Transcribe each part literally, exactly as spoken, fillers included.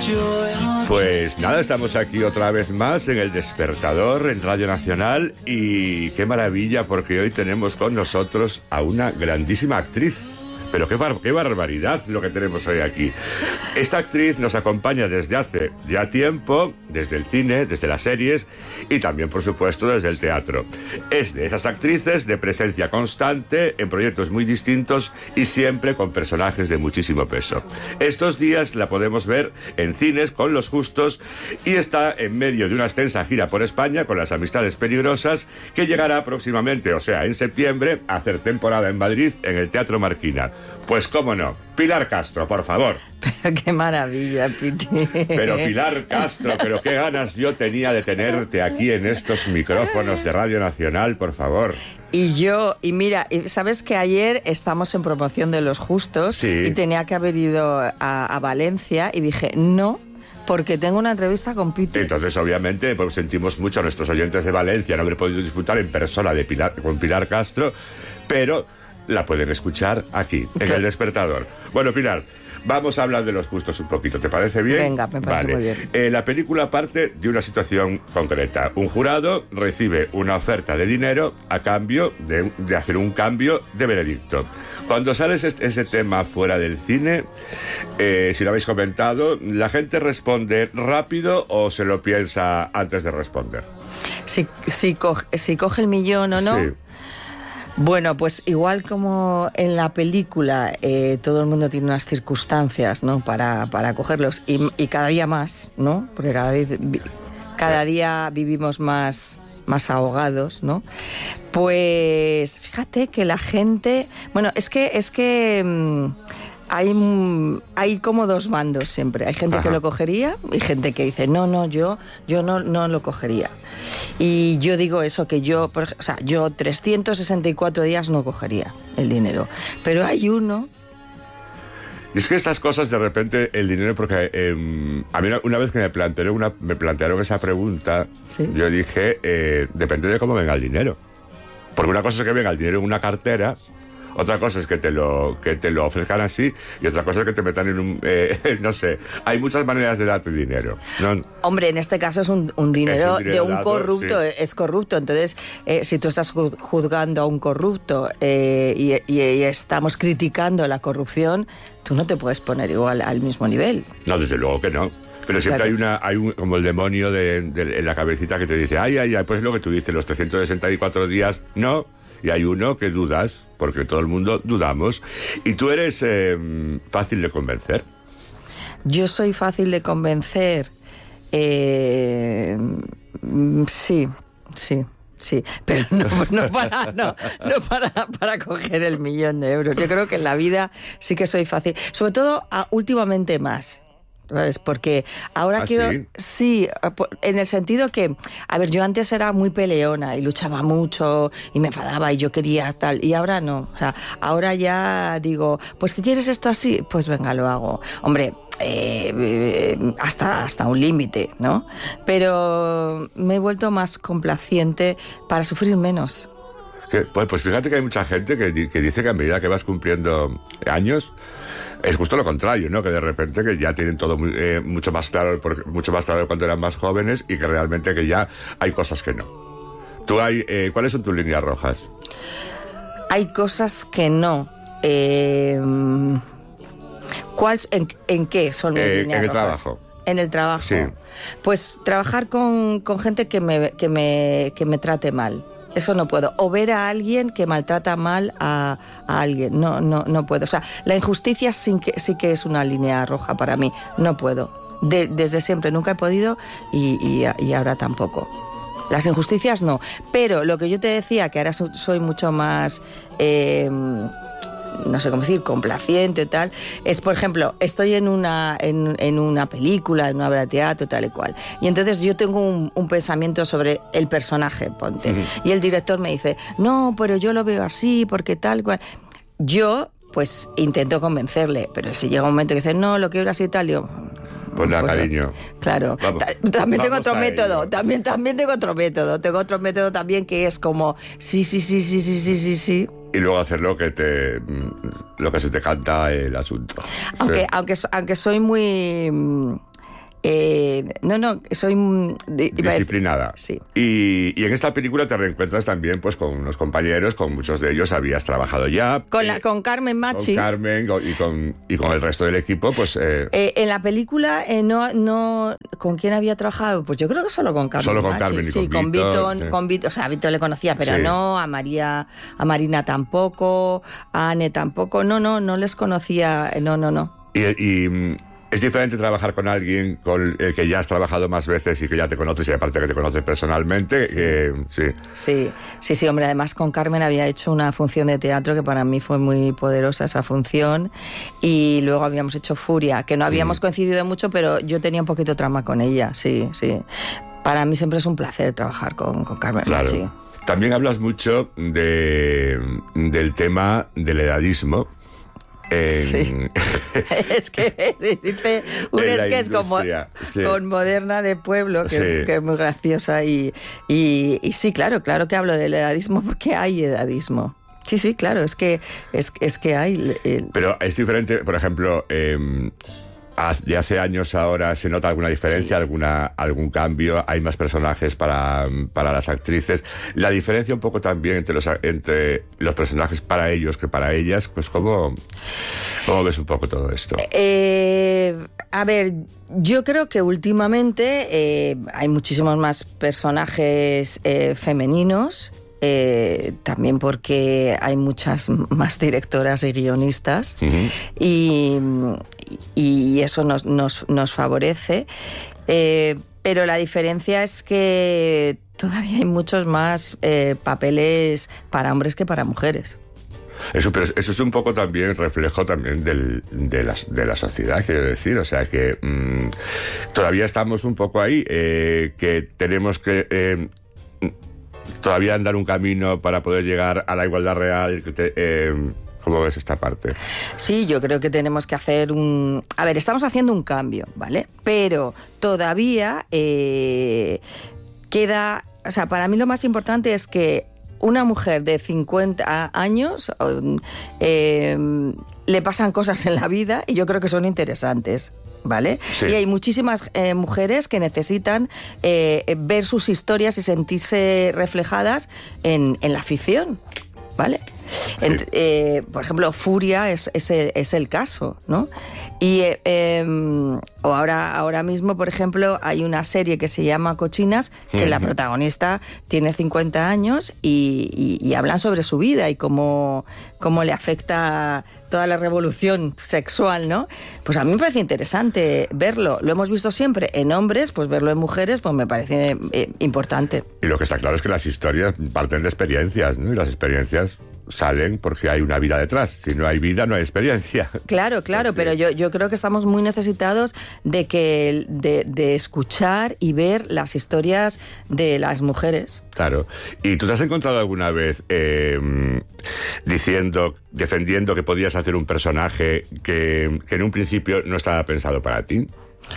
Pues nada, estamos aquí otra vez más en El Despertador, en Radio Nacional, y qué maravilla porque hoy tenemos con nosotros a una grandísima actriz. Pero qué, bar- qué barbaridad lo que tenemos hoy aquí. Esta actriz nos acompaña desde hace ya tiempo, desde el cine, desde las series y también, por supuesto, desde el teatro. Es de esas actrices de presencia constante en proyectos muy distintos y siempre con personajes de muchísimo peso. Estos días la podemos ver en cines con Los Justos y está en medio de una extensa gira por España con Las Amistades Peligrosas, que llegará próximamente, o sea, en septiembre, a hacer temporada en Madrid en el Teatro Marquina. Pues cómo no, Pilar Castro, por favor. Pero qué maravilla, Piti. Pero Pilar Castro, pero qué ganas yo tenía de tenerte aquí en estos micrófonos de Radio Nacional, por favor. Y yo, y mira, sabes que ayer estamos en promoción de Los Justos, sí, y tenía que haber ido a, a Valencia y dije, no, porque tengo una entrevista con Piti. Entonces, obviamente, pues sentimos mucho a nuestros oyentes de Valencia no haber podido disfrutar en persona de Pilar, con Pilar Castro, pero la pueden escuchar aquí, en El Despertador. Bueno, Pilar, vamos a hablar de Los Justos un poquito, ¿te parece bien? Venga, me parece vale. muy bien. Eh, la película parte de una situación concreta. Un jurado recibe una oferta de dinero a cambio de, de hacer un cambio de veredicto. Cuando sale ese, ese tema fuera del cine, eh, si lo habéis comentado, ¿la gente responde rápido o se lo piensa antes de responder? Si, si, coge, si coge el millón o no... Sí. Bueno, pues igual como en la película eh, todo el mundo tiene unas circunstancias, ¿no?, para, para cogerlos, y, y cada día más, ¿no?, porque cada vez cada día vivimos más, más ahogados, ¿no? Pues fíjate que la gente... Bueno, es que... Es que mmm, Hay, hay como dos bandos siempre. Hay gente, ajá, que lo cogería y gente que dice, no, no, yo, yo no, no lo cogería. Y yo digo eso, que yo, por, o sea, yo trescientos sesenta y cuatro días no cogería el dinero. Pero hay uno... Y es que estas cosas, de repente, el dinero, porque eh, a mí una, una vez que me plantearon, una, me plantearon esa pregunta, ¿sí?, yo dije, eh, depende de cómo venga el dinero. Porque una cosa es que venga el dinero en una cartera, otra cosa es que te lo que te lo ofrezcan así, y otra cosa es que te metan en un... Eh, no sé, hay muchas maneras de darte dinero, ¿no? Hombre, en este caso es un, un, dinero, es un dinero de un dado, corrupto, sí. Es corrupto. Entonces, eh, si tú estás juzgando a un corrupto eh, y, y, y estamos criticando la corrupción, tú no te puedes poner igual al mismo nivel. No, desde luego que no. Pero siempre, claro, hay una hay un, como el demonio de, de, en la cabecita que te dice, ay, ay, ay, pues lo que tú dices, los trescientos sesenta y cuatro días, no. Y hay uno que dudas, porque todo el mundo dudamos. Y tú eres eh, fácil de convencer. Yo soy fácil de convencer. Eh, sí, sí. Sí, pero no, no, para, no, no para, para coger el millón de euros. Yo creo que en la vida sí que soy fácil. Sobre todo a, últimamente más. ¿Sabes? Porque ahora ¿Ah, quiero... sí? Sí, en el sentido que... A ver, yo antes era muy peleona y luchaba mucho y me enfadaba y yo quería tal, y ahora no. O sea, ahora ya digo, pues ¿qué quieres esto así? Pues venga, lo hago. Hombre, eh, hasta, hasta un límite, ¿no? Pero me he vuelto más complaciente para sufrir menos. Que, pues, pues fíjate que hay mucha gente que, que dice que a medida que vas cumpliendo años es justo lo contrario, ¿no? Que de repente que ya tienen todo muy, eh, mucho más claro, mucho más claro cuando eran más jóvenes, y que realmente que ya hay cosas que no. Tú hay, eh, ¿cuáles son tus líneas rojas? Hay cosas que no. Eh, ¿cuál, en, ¿En qué son mis eh, líneas en el rojas? Trabajo. En el trabajo. Sí. Pues trabajar con, con gente que me, que, me, que me trate mal. Eso no puedo. O ver a alguien que maltrata mal a, a alguien. No, no, no puedo. O sea, la injusticia sí que, sí que es una línea roja para mí. No puedo. De, desde siempre nunca he podido y, y, y ahora tampoco. Las injusticias no. Pero lo que yo te decía, que ahora so, soy mucho más... Eh, no sé cómo decir, complaciente o tal, es, por ejemplo, estoy en una, en, en una película, en una obra de teatro, tal y cual, y entonces yo tengo un, un pensamiento sobre el personaje, ponte, uh-huh. y el director me dice, no, pero yo lo veo así, porque tal cual. Yo, pues, intento convencerle, pero si llega un momento que dice, no, lo quiero así y tal, digo... Pues nada, pues, cariño. Claro. Vamos, también tengo otro método. Ello. También, también tengo otro método. Tengo otro método también que es como sí, sí, sí, sí, sí, sí, sí, sí. Y luego hacer lo que te, lo que se te canta el asunto. Aunque, sí. aunque, aunque soy muy Eh, no, no, soy... Disciplinada. Sí. Y, y en esta película te reencuentras también pues con unos compañeros, con muchos de ellos habías trabajado ya. Con, eh, la, con Carmen Machi. Con Carmen y con, y con el resto del equipo, pues... Eh, eh, en la película, eh, no, no... ¿Con quién había trabajado? Pues yo creo que solo con Carmen Solo con Machi. Carmen y sí, con Vito. Con Vito, Sí. con Vito, o sea, a Vito le conocía, pero Sí. no, a María, a Marina tampoco, a Anne tampoco. No, no, no les conocía, no, no, no. Y, y es diferente trabajar con alguien con el que ya has trabajado más veces y que ya te conoces y aparte que te conoces personalmente. Sí. Que, sí. Sí, sí, sí, hombre, además con Carmen había hecho una función de teatro que para mí fue muy poderosa esa función, y luego habíamos hecho Furia, que no habíamos mm. coincidido mucho, pero yo tenía un poquito trama con ella, sí, sí. Para mí siempre es un placer trabajar con, con Carmen Claro. Machi. También hablas mucho de, del tema del edadismo. En... Sí. Es que dice un sketch con, sí. con Moderna de Pueblo, que, sí. que es muy graciosa. Y, y, y sí, claro, claro que hablo del edadismo porque hay edadismo. Sí, sí, claro, es que, es, es que hay... El... Pero es diferente, por ejemplo... Eh, de hace años ahora se nota alguna diferencia, sí. alguna algún cambio, hay más personajes para, para las actrices. La diferencia un poco también entre los, entre los personajes para ellos que para ellas, pues ¿cómo, cómo ves un poco todo esto? Eh, a ver, yo creo que últimamente eh, hay muchísimos más personajes eh, femeninos. Eh, también porque hay muchas más directoras y guionistas, uh-huh. y, y eso nos, nos, nos favorece, eh, pero la diferencia es que todavía hay muchos más eh, papeles para hombres que para mujeres. Eso, pero eso es un poco también reflejo también del, de, la, de la sociedad, quiero decir, o sea que mmm, todavía estamos un poco ahí, eh, que tenemos que... Eh, todavía andar un camino para poder llegar a la igualdad real. Eh, ¿Cómo ves esta parte? Sí, yo creo que tenemos que hacer un... A ver, estamos haciendo un cambio, ¿vale? Pero todavía eh, queda... O sea, para mí lo más importante es que una mujer de cincuenta años eh, le pasan cosas en la vida y yo creo que son interesantes. ¿Vale? Sí. Y hay muchísimas eh, mujeres que necesitan eh, ver sus historias y sentirse reflejadas en, en la ficción, ¿vale? Sí. En, eh, por ejemplo, Furia es, es, el, es el caso, ¿no? Y eh, eh, o ahora, ahora mismo, por ejemplo, hay una serie que se llama Cochinas, que uh-huh. la protagonista tiene cincuenta años y, y, y hablan sobre su vida y cómo, cómo le afecta toda la revolución sexual, ¿no? Pues a mí me parece interesante verlo. Lo hemos visto siempre en hombres, pues verlo en mujeres, pues me parece eh, importante. Y lo que está claro es que las historias parten de experiencias, ¿no? Y las experiencias salen porque hay una vida detrás. Si no hay vida, no hay experiencia. Claro, claro, pero yo, yo creo que estamos muy necesitados de que de, de escuchar y ver las historias de las mujeres. Claro. ¿Y tú te has encontrado alguna vez eh, diciendo, defendiendo que podías hacer un personaje que, que en un principio no estaba pensado para ti?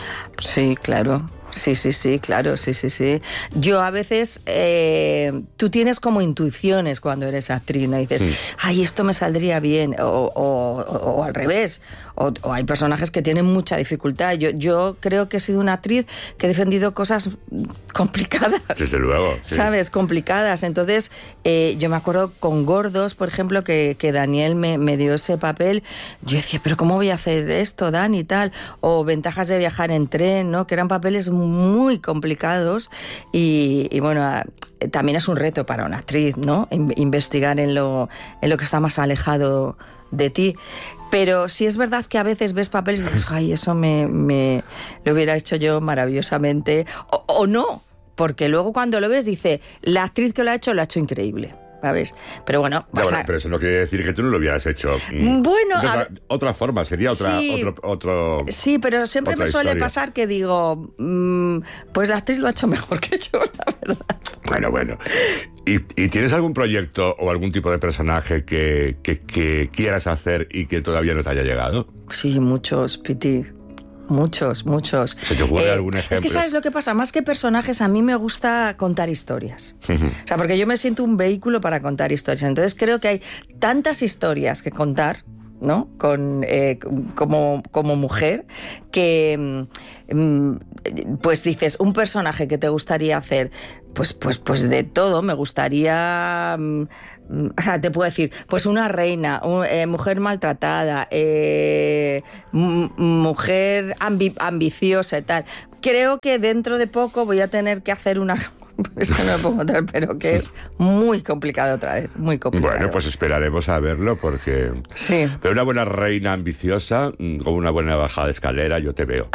Sí, claro. Sí, sí, sí, claro, sí, sí, sí. Yo a veces, eh, tú tienes como intuiciones cuando eres actriz, ¿no? Y dices, sí. ay, esto me saldría bien, o, o, o, o al revés, o, o hay personajes que tienen mucha dificultad. Yo, yo creo que he sido una actriz que he defendido cosas complicadas. Desde luego. Sí. ¿Sabes? Complicadas. Entonces, eh, yo me acuerdo con Gordos, por ejemplo, que, que Daniel me, me dio ese papel. Yo decía, pero ¿cómo voy a hacer esto, Dani, y tal? O Ventajas de viajar en tren, ¿no? Que eran papeles muy complicados y, y bueno, también es un reto para una actriz, ¿no? Investigar en lo, en lo que está más alejado de ti. Pero sí es verdad que a veces ves papeles y dices, ay, eso me, me lo hubiera hecho yo maravillosamente. O, o no, porque luego cuando lo ves dice, la actriz que lo ha hecho lo ha hecho increíble. ¿Sabes? Pero bueno, ya, bueno, pero eso no quiere decir que tú no lo hubieras hecho. Bueno, de otra, otra forma, sería otra, sí, otro, otro. Sí, pero siempre me suele historia. pasar que digo, mmm, pues la actriz lo ha hecho mejor que yo, la verdad. Bueno, bueno. ¿Y, y tienes algún proyecto o algún tipo de personaje que, que, que quieras hacer y que todavía no te haya llegado? Sí, muchos, Piti. Muchos, muchos. ¿Se te ocurre eh, algún ejemplo? Es que ¿sabes lo que pasa? Más que personajes, a mí me gusta contar historias. O sea, porque yo me siento un vehículo para contar historias. Entonces creo que hay tantas historias que contar, ¿no? Con, eh, como, como mujer, que mm, pues dices, un personaje que te gustaría hacer, pues, pues, pues de todo, me gustaría... Mm, o sea, te puedo decir, pues una reina, un, eh, mujer maltratada, eh, m- mujer ambi- ambiciosa y tal. Creo que dentro de poco voy a tener que hacer una... Es que no me puedo contar, pero que es muy complicado otra vez, muy complicado. Bueno, pues esperaremos a verlo porque... Sí. Pero una buena reina ambiciosa, con una buena bajada de escalera, yo te veo.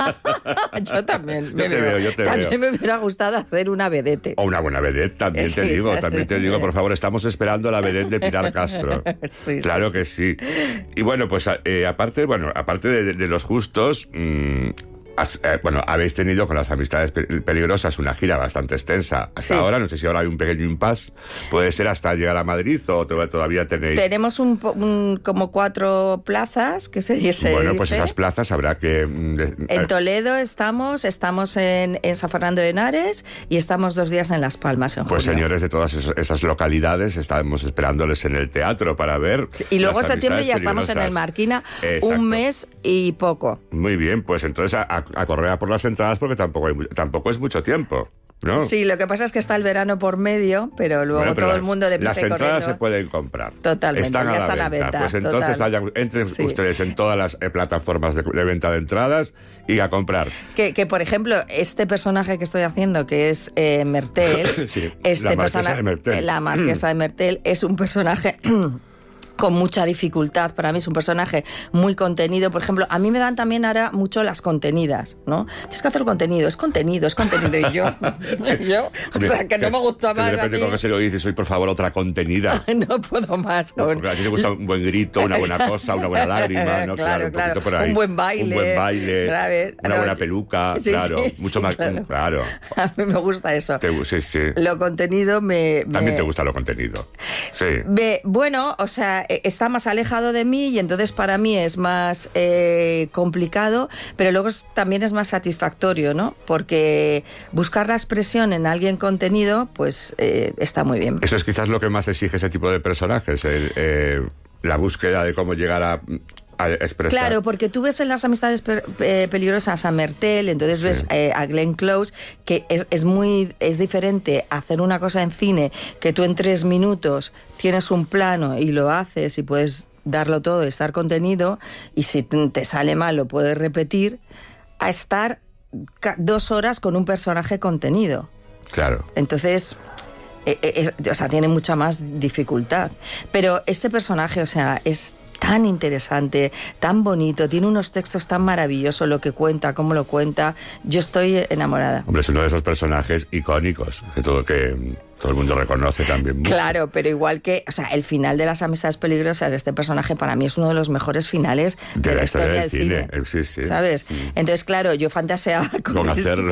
Yo también. Yo te veo, yo te también veo. me hubiera gustado hacer una vedette. O una buena vedette, también Sí. te digo, también te digo, por favor, estamos esperando la vedette de Pilar Castro. Sí, Claro sí, que sí. Y bueno, pues eh, aparte, bueno, aparte de, de los gustos... Mmm, Has, eh, bueno, habéis tenido con las amistades pe- peligrosas una gira bastante extensa hasta Sí. ahora. No sé si ahora hay un pequeño impasse. Puede ser hasta llegar a Madrid o to- todavía tenéis... Tenemos un, po- un- como cuatro plazas que se, se Bueno, pues dice. esas plazas habrá que... mm, de- En Toledo estamos, estamos en, en San Fernando de Henares y estamos dos días en Las Palmas en Pues julio. señores de todas es- esas localidades, estamos esperándoles en el teatro para ver... Y luego en las septiembre ya amistades estamos en el peligrosas. Marquina Exacto. un mes y poco. Muy bien, pues entonces a, a- a correr a por las entradas porque tampoco, hay mu- tampoco es mucho tiempo, ¿no? Sí, lo que pasa es que está el verano por medio, pero luego Bueno, pero todo la- el mundo de Las prisa y entradas corriendo. se pueden comprar. Totalmente, Están ya a está la a la venta. venta, Pues entonces total. vayan, entren Sí. ustedes en todas las eh, plataformas de, de venta de entradas y a comprar. Que, que, por ejemplo, este personaje que estoy haciendo, que es eh, Mertel, Sí, este la marquesa persona- de Mertel. la marquesa de Mertel, es un personaje con mucha dificultad. Para mí es un personaje muy contenido. Por ejemplo, a mí me dan también ahora mucho las contenidas, ¿no? Tienes que hacer contenido, es contenido, es contenido. Y yo, y yo o sea, que no me gusta Que más. de repente a mí. con que se lo dices, soy por favor otra contenida. No puedo más. No, con- porque a ti te gusta un buen grito, una buena cosa, una buena lágrima, ¿no? Claro, un claro. poquito por ahí. Un buen baile. Un buen baile, ¿sabes? una No, buena yo- peluca, Sí, claro. sí, mucho sí, más, claro. claro. A mí me gusta eso. Te, sí, sí. Lo contenido me... También me- te gusta lo contenido. Sí. Ve, bueno, o sea, eh, está más alejado de mí y entonces para mí es más eh, complicado, pero luego es- también es más satisfactorio, ¿no? Porque buscar la expresión en alguien contenido, pues eh, está muy bien. Eso es quizás lo que más exige ese tipo de personajes, el, eh, la búsqueda de cómo llegar a, a expresar. Claro, porque tú ves en las amistades pe- pe- peligrosas a Mertel, entonces ves Sí. eh, a Glenn Close, que es, es muy es diferente hacer una cosa en cine, que tú en tres minutos tienes un plano y lo haces y puedes darlo todo, estar contenido, y si t- te sale mal lo puedes repetir, a estar ca- dos horas con un personaje contenido. Claro. Entonces, eh, eh, es- o sea, tiene mucha más dificultad. Pero este personaje, o sea, es tan interesante, tan bonito, tiene unos textos tan maravillosos, lo que cuenta, cómo lo cuenta. Yo estoy enamorada. Hombre, es uno de esos personajes icónicos que todo, que mm, todo el mundo reconoce también mucho. Claro, pero igual que, o sea, el final de Las amistades peligrosas de este personaje para mí es uno de los mejores finales de, la historia del cine. Eh, Sí, sí. ¿Sabes? Mm. Entonces, claro, yo fantaseaba con, Con esto. hacerlo.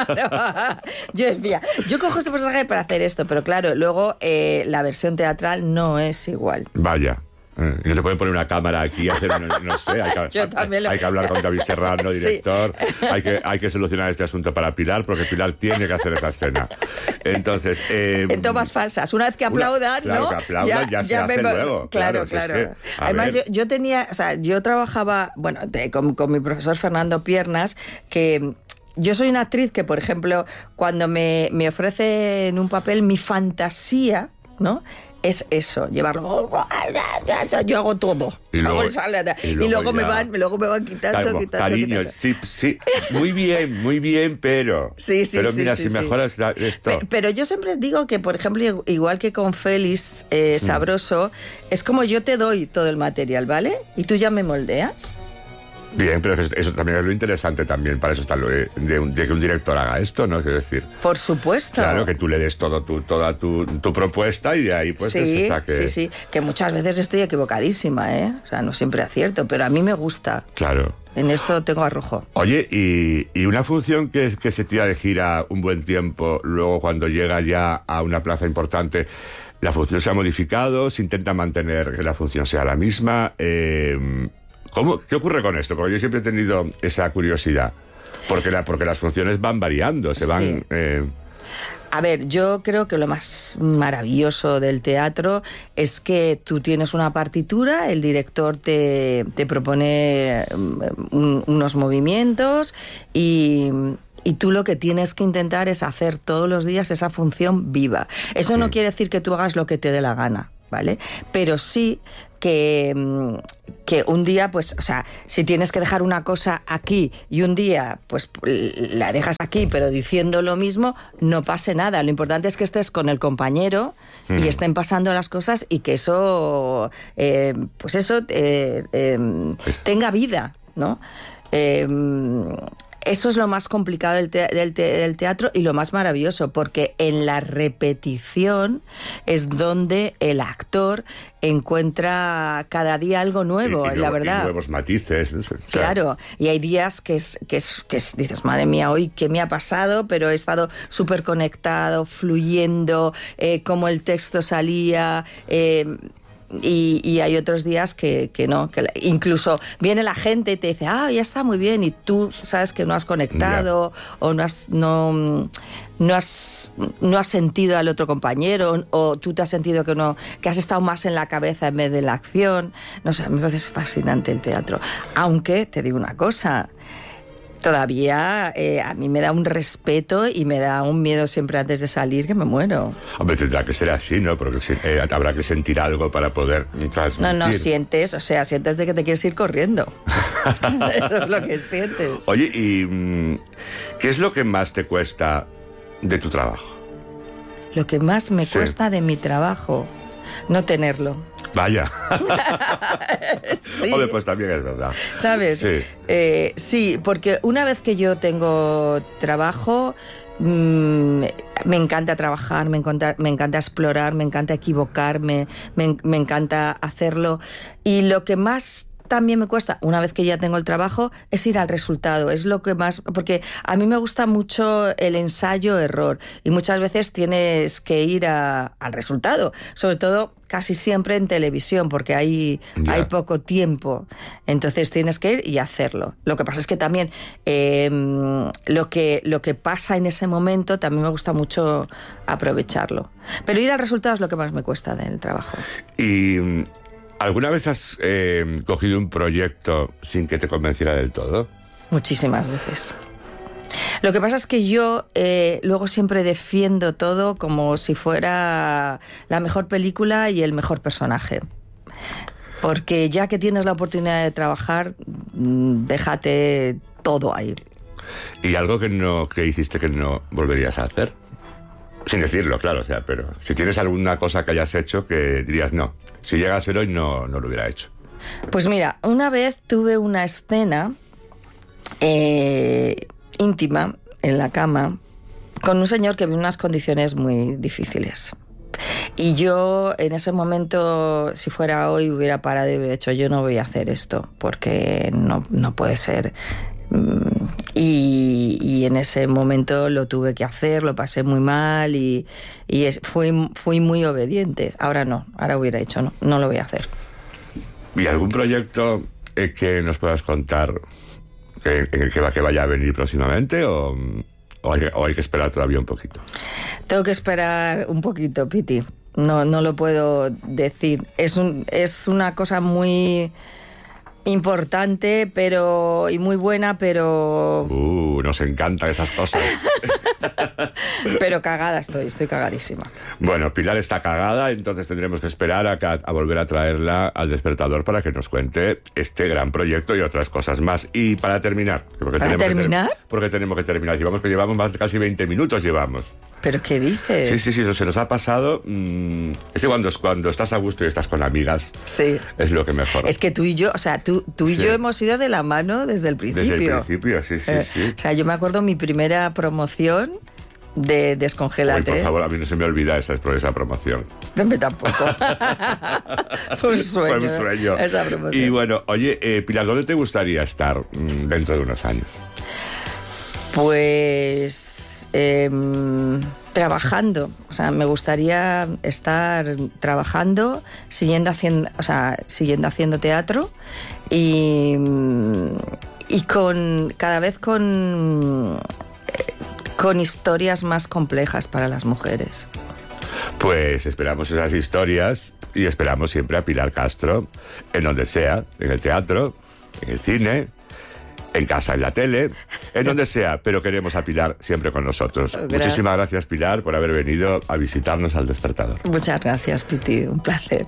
Claro. Yo decía, yo cojo este personaje para hacer esto, pero claro, luego eh, la versión teatral no es igual. Vaya. Eh, Y no te pueden poner una cámara aquí y hacer, no, no sé, hay que, Yo también lo- hay que hablar con David Serrano, Sí. director, hay, que, hay que solucionar este asunto para Pilar, porque Pilar tiene que hacer esa escena. Entonces... Eh, En tomas falsas. Una vez que Una- aplaudan, claro, ¿no? que aplaudan, ya se hace me- luego. Claro, Claro, si es claro. que, a Además, yo, ver. yo tenía, o sea, yo trabajaba, bueno, de- con, con mi profesor Fernando Piernas, que yo soy una actriz que, por ejemplo, cuando me, me ofrecen un papel, mi fantasía, ¿no?, es eso, llevarlo. Yo hago todo. Y luego- Hago el salada. y y luego luego, me ya- van, luego me van quitando, Claro, quitando, cariño, quitando. sí, sí, muy bien, muy bien, pero... Sí, sí, pero sí, mira, sí, si sí. mejoras la- esto... Pe- Pero yo siempre digo que, por ejemplo, igual que con Félix eh, Sabroso, es como yo te doy todo el material, ¿vale? Y tú ya me moldeas. Bien, pero eso, eso también es lo interesante también, para eso está lo de, de un- de que un director haga esto, ¿no? Es decir, Por supuesto. claro, que tú le des todo tu, toda tu, tu propuesta y de ahí pues que sí, se saque... sí, sí. Que muchas veces estoy equivocadísima, ¿eh? O sea, no siempre acierto, pero a mí me gusta. Claro. En eso tengo arrojo. Oye, y, y una función que, que se tira de gira un buen tiempo, luego cuando llega ya a una plaza importante, la función se ha modificado, se intenta mantener que la función sea la misma. Eh, ¿cómo, ¿Qué ocurre con esto? Porque yo siempre he tenido esa curiosidad. Porque, la, porque las funciones van variando, se van... Sí. eh, A ver, yo creo que lo más maravilloso del teatro es que tú tienes una partitura, el director te, te propone un, unos movimientos y... Y tú lo que tienes que intentar es hacer todos los días esa función viva. Eso sí. No quiere decir que tú hagas lo que te dé la gana, ¿vale? Pero sí que, que un día, pues, o sea, si tienes que dejar una cosa aquí y un día, pues, la dejas aquí, pero diciendo lo mismo, no pase nada. Lo importante es que estés con el compañero mm. y estén pasando las cosas y que eso, eh, pues eso, eh, eh, tenga vida, ¿no? Eh, Eso es lo más complicado del, te- del, te- del teatro y lo más maravilloso, porque en la repetición es donde el actor encuentra cada día algo nuevo, y, y la nuevo, verdad. Y nuevos matices. O sea. Claro, y hay días que, es, que, es, que es, dices, madre mía, hoy qué me ha pasado, pero he estado súper conectado, fluyendo, eh, cómo el texto salía... Eh, Y, y hay otros días que, que no, que incluso viene la gente y te dice, ah, ya está muy bien, y tú sabes que no has conectado yeah. o no has, no, no, has, no has sentido al otro compañero, o tú te has sentido que, no, que has estado más en la cabeza en vez de la acción. No sé, me parece fascinante el teatro. Aunque, te digo una cosa... Todavía eh, a mí me da un respeto y me da un miedo siempre antes de salir que me muero. Hombre, tendrá que ser así, ¿no? Porque eh, habrá que sentir algo para poder transmitir. No, no, sientes, o sea, sientes de que te quieres ir corriendo. Eso es lo que sientes. Oye, ¿y qué es lo que más te cuesta de tu trabajo? Lo que más me sí. cuesta de mi trabajo, no tenerlo. Vaya. Sí. Hombre, pues también es verdad. ¿Sabes? Sí. Eh, sí, porque una vez que yo tengo trabajo, mmm, me encanta trabajar, me encanta, me encanta explorar, me encanta equivocarme, me, me encanta hacerlo. Y lo que más también me cuesta, una vez que ya tengo el trabajo, es ir al resultado. Es lo que más... Porque a mí me gusta mucho el ensayo-error y muchas veces tienes que ir a, al resultado. Sobre todo, casi siempre en televisión, porque hay, yeah. hay poco tiempo. Entonces tienes que ir y hacerlo. Lo que pasa es que también eh, lo que, lo que pasa en ese momento también me gusta mucho aprovecharlo. Pero ir al resultado es lo que más me cuesta del trabajo. Y... ¿Alguna vez has eh, cogido un proyecto sin que te convenciera del todo? Muchísimas veces. Lo que pasa es que yo eh, luego siempre defiendo todo como si fuera la mejor película y el mejor personaje. Porque ya que tienes la oportunidad de trabajar, déjate todo ahí. ¿Y algo que no que hiciste que no volverías a hacer? Sin decirlo, claro, o sea, pero si tienes alguna cosa que hayas hecho que dirías no, si llega a ser hoy no, no lo hubiera hecho. Pues mira, una vez tuve una escena eh, íntima en la cama con un señor que vive en unas condiciones muy difíciles. Y yo en ese momento, si fuera hoy, hubiera parado y hubiera dicho, yo no voy a hacer esto, porque no, no puede ser... Y, y en ese momento lo tuve que hacer, lo pasé muy mal y, y es, fui, fui muy obediente. Ahora no, ahora hubiera dicho no, no lo voy a hacer. ¿Y algún proyecto eh, que nos puedas contar que, que, que vaya a venir próximamente o, o, hay, o hay que esperar todavía un poquito? Tengo que esperar un poquito, Piti. No, no lo puedo decir. Es, un, es una cosa muy... importante, pero y muy buena, pero... Uh, nos encantan esas cosas. Pero cagada estoy, estoy cagadísima. Bueno, Pilar está cagada, entonces tendremos que esperar a, a volver a traerla al despertador para que nos cuente este gran proyecto y otras cosas más. Y para terminar... Porque ¿Para tenemos terminar? Que ter- porque tenemos que terminar. Llevamos, que llevamos más de casi veinte minutos, llevamos. ¿Pero qué dices? Sí, sí, sí, eso se nos ha pasado. Mmm, es que cuando, cuando estás a gusto y estás con amigas, sí. Es lo que mejor. Es que tú y yo, o sea, tú, tú y sí. yo hemos ido de la mano desde el principio. Desde el principio, sí, sí, eh, sí. O sea, yo me acuerdo mi primera promoción de Descongélate. Uy, por favor, a mí no se me olvida esa, esa promoción. No, me tampoco. Fue un sueño. Fue un sueño. Esa promoción. Y bueno, oye, eh, Pilar, ¿dónde te gustaría estar mmm, dentro de unos años? Pues... Eh, trabajando, o sea, me gustaría estar trabajando, siguiendo haciendo, o sea, siguiendo haciendo teatro y, y con cada vez con con historias más complejas para las mujeres. Pues esperamos esas historias y esperamos siempre a Pilar Castro, en donde sea, en el teatro, en el cine, en casa, en la tele, en donde sea, pero queremos a Pilar siempre con nosotros. Gracias. Muchísimas gracias, Pilar, por haber venido a visitarnos al Despertador. Muchas gracias, Piti, un placer.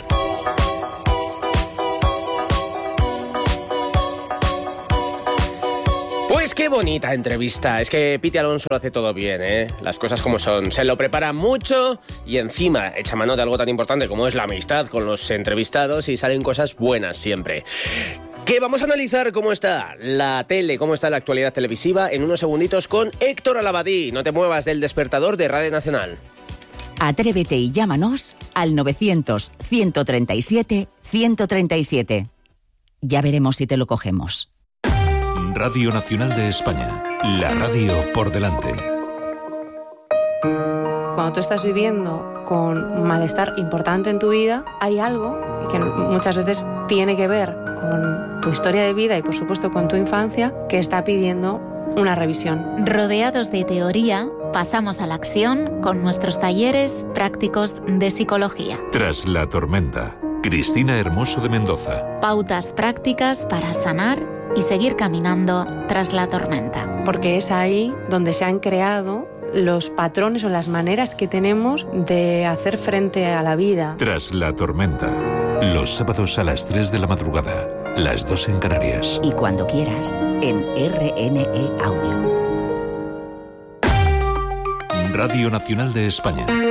Pues qué bonita entrevista. Es que Piti Alonso lo hace todo bien, ¿eh? Las cosas como son. Se lo prepara mucho y encima echa mano de algo tan importante como es la amistad con los entrevistados y salen cosas buenas siempre. Que vamos a analizar cómo está la tele, cómo está la actualidad televisiva en unos segunditos con Héctor Alabadí. No te muevas del Despertador de Radio Nacional. Atrévete y llámanos al novecientos, ciento treinta y siete, ciento treinta y siete. Ya veremos si te lo cogemos. Radio Nacional de España, la radio por delante. Cuando tú estás viviendo con un malestar importante en tu vida, hay algo que muchas veces tiene que ver con tu historia de vida y por supuesto con tu infancia que está pidiendo una revisión. Rodeados de teoría, pasamos a la acción con nuestros talleres prácticos de psicología. Tras la tormenta, Cristina Hermoso de Mendoza. Pautas prácticas para sanar y seguir caminando tras la tormenta. Porque es ahí donde se han creado los patrones o las maneras que tenemos de hacer frente a la vida. Tras la tormenta, los sábados a las tres de la madrugada, las dos en Canarias. Y cuando quieras, en R N E Audio. Radio Nacional de España.